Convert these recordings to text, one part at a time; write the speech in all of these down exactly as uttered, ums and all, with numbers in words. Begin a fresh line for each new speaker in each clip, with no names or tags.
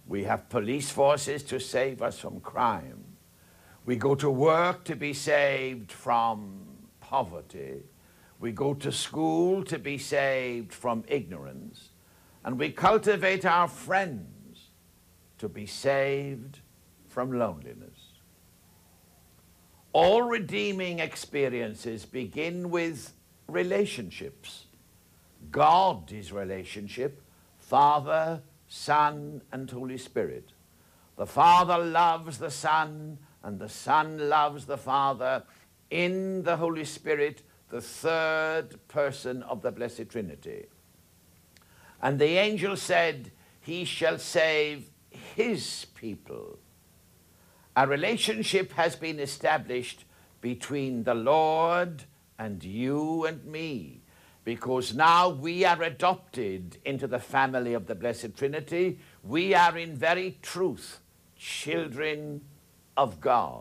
We have police forces to save us from crime. We go to work to be saved from poverty. We go to school to be saved from ignorance. And we cultivate our friends to be saved from loneliness. All redeeming experiences begin with relationships. God is relationship, Father, Son, and Holy Spirit. The Father loves the Son, and the Son loves the Father in the Holy Spirit, the third person of the Blessed Trinity. And the angel said, he shall save his people. A relationship has been established between the Lord and you and me, because now we are adopted into the family of the Blessed Trinity. We are in very truth children of God.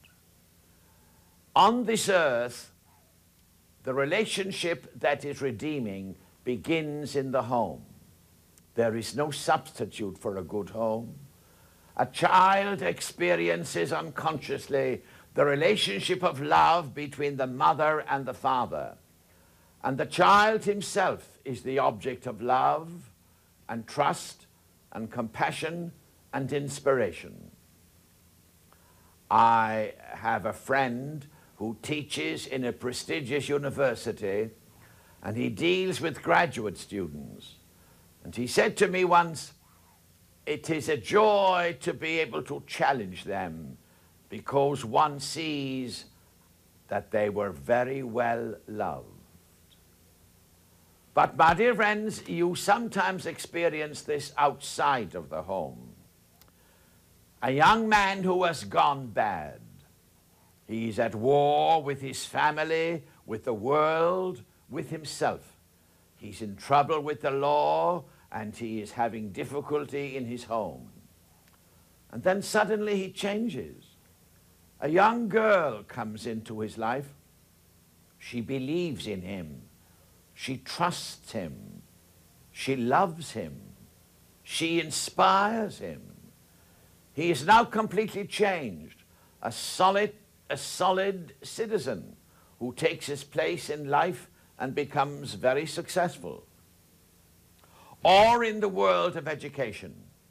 On this earth, the relationship that is redeeming begins in the home. There is no substitute for a good home. A child experiences unconsciously the relationship of love between the mother and the father. And the child himself is the object of love and trust and compassion and inspiration. I have a friend who teaches in a prestigious university, and he deals with graduate students. And he said to me once, it is a joy to be able to challenge them because one sees that they were very well loved. But my dear friends, you sometimes experience this outside of the home. A young man who has gone bad. He's at war with his family, with the world, with himself. He's in trouble with the law, and he is having difficulty in his home. And then suddenly he changes. A young girl comes into his life. She believes in him. She trusts him. She loves him. She inspires him. He is now completely changed, a solid, a solid citizen who takes his place in life and becomes very successful. Or in the world of education,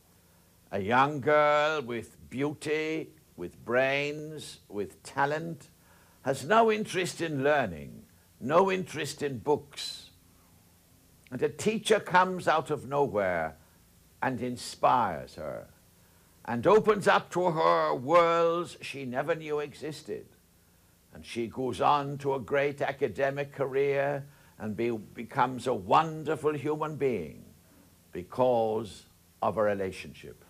a young girl with beauty, with brains, with talent, has no interest in learning, no interest in books. And a teacher comes out of nowhere and inspires her and opens up to her worlds she never knew existed. And she goes on to a great academic career and be, becomes a wonderful human being because of a relationship.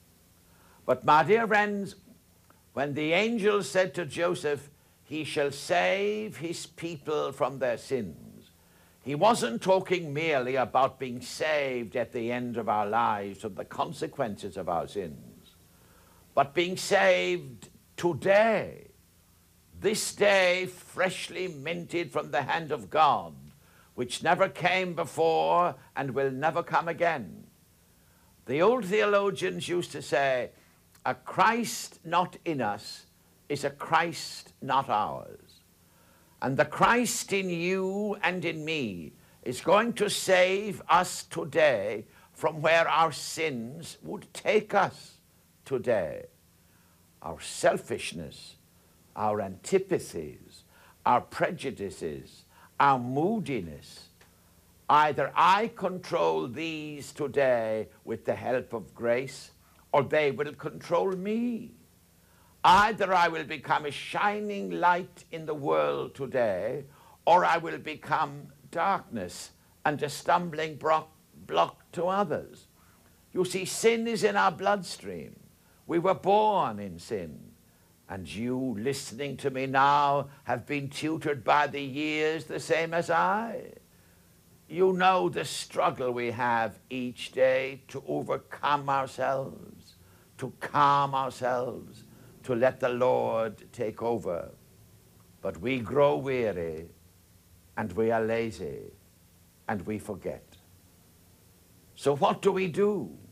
But my dear friends, when the angel said to Joseph, he shall save his people from their sins, he wasn't talking merely about being saved at the end of our lives from the consequences of our sins, but being saved today, this day freshly minted from the hand of God, which never came before and will never come again. The old theologians used to say, a Christ not in us is a Christ not ours. And the Christ in you and in me is going to save us today from where our sins would take us today. Our selfishness, our antipathies, our prejudices, our moodiness. Either I control these today with the help of grace, or they will control me. Either I will become a shining light in the world today, or I will become darkness and a stumbling block, block to others. You see, sin is in our bloodstream. We were born in sin. And you, listening to me now, have been tutored by the years the same as I. You know the struggle we have each day to overcome ourselves, to calm ourselves, to let the Lord take over. But we grow weary, and we are lazy, and we forget. So what do we do?